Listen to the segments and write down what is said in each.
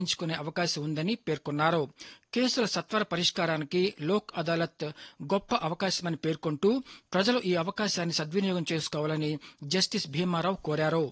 ఎంచుకునే అవకాశం ఉందని పేర్కొన్నారు. కేసుల సత్వర పరిష్కారానికి లోక్ అదాలత్ గొప్ప అవకాశమని పేర్కొంటూ ప్రజలు ఈ అవకాశాన్ని సద్వినియోగం చేసుకోవాలని జస్టిస్ భీమారావు కోరారు.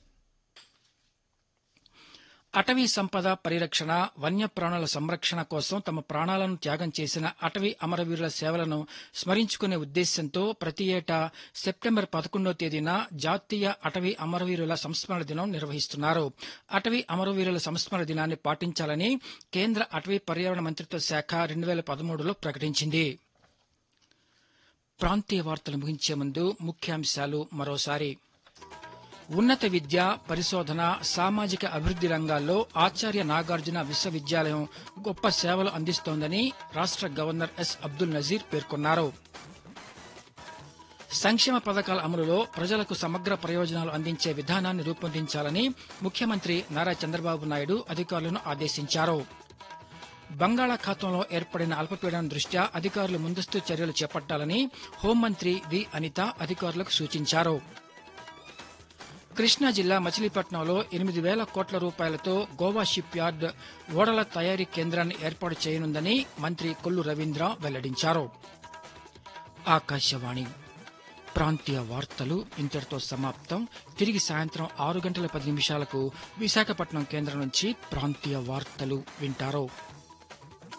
అటవీ సంపద పరిరక్షణ, వన్యప్రాణుల సంరక్షణ కోసం తమ ప్రాణాలను త్యాగం చేసిన అటవీ అమరవీరుల సేవలను స్మరించుకునే ఉద్దేశ్యంతో ప్రతి ఏటా సెప్టెంబర్ 11వ తేదీన జాతీయ అటవీ అమరవీరుల సంస్మరణ దినం నిర్వహిస్తున్నారు. అటవీ అమరవీరుల సంస్మరణ దినాన్ని పాటించాలని కేంద్ర అటవీ పర్యావరణ మంత్రిత్వ శాఖ 2013లో ప్రకటించింది. ప్రాంతీయ వార్తలు ముగించే ముందు ముఖ్యాంశాలు మరోసారి. ఉన్నత విద్య, పరిశోధన, సామాజిక అభివృద్ది రంగాల్లో ఆచార్య నాగార్జున విశ్వవిద్యాలయం గొప్ప సేవలు అందిస్తోందని రాష్ట్ర గవర్నర్ ఎస్ అబ్దుల్ నజీర్ పేర్కొన్నారు. సంక్షేమ పథకాల అమలులో ప్రజలకు సమగ్ర ప్రయోజనాలు అందించే విధానాన్ని రూపొందించాలని ముఖ్యమంత్రి నారా చంద్రబాబు నాయుడు అధికారులను ఆదేశించారు. బంగాళాఖాతంలో ఏర్పడిన అల్పపీడనం దృష్ట్యా అధికారులు ముందస్తు చర్యలు చేపట్టాలని హోంమంత్రి వి అనిత అధికారులకు సూచించారు. కృష్ణా జిల్లా మచిలీపట్నంలో 8,000 కోట్ల రూపాయలతో గోవా షిప్ యార్డ్ ఓడల తయారీ కేంద్రాన్ని ఏర్పాటు చేయనుందని మంత్రి కొల్లు రవీంద్ర వెల్లడించారు. ఆకాశవాణి ప్రాంతీయ వార్తలు ఇంతటితో సమాప్తం. తిరిగి సాయంత్రం 6 గంటల 10 నిమిషాలకు విశాఖపట్నం కేంద్రం నుంచి ప్రాంతీయ వార్తలు వింటారు.